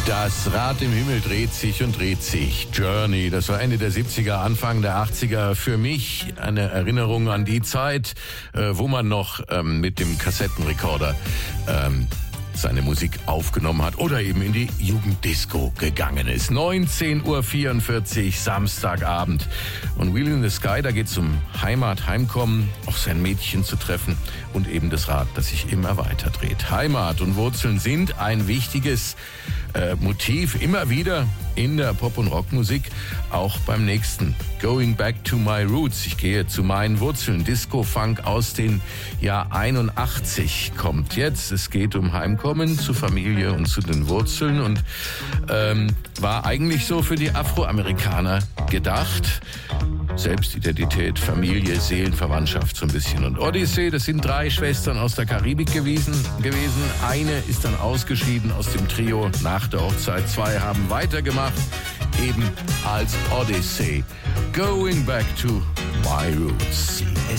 Das Rad im Himmel dreht sich und dreht sich. Journey, das war Ende der 70er, Anfang der 80er. Für mich eine Erinnerung an die Zeit, wo man noch mit dem Kassettenrekorder seine Musik aufgenommen hat oder eben in die Jugenddisco gegangen ist. 19:44 Uhr, Samstagabend. Und Wheel in the Sky, da geht's um Heimat, Heimkommen, auch sein Mädchen zu treffen und eben das Rad, das sich immer weiter dreht. Heimat und Wurzeln sind ein wichtiges Motiv immer wieder in der Pop- und Rockmusik, auch beim nächsten. Going Back to My Roots. Ich gehe zu meinen Wurzeln. Disco-Funk aus den Jahr 81 kommt jetzt. Es geht um Heimkommen zu Familie und zu den Wurzeln und war eigentlich so für die Afroamerikaner gedacht. Selbstidentität, Familie, Seelenverwandtschaft so ein bisschen. Und Odyssey, das sind 3 Schwestern aus der Karibik gewesen. Eine ist dann ausgeschieden aus dem Trio nach der Hochzeit. 2 haben weitergemacht, eben als Odyssey. Going Back to My Roots.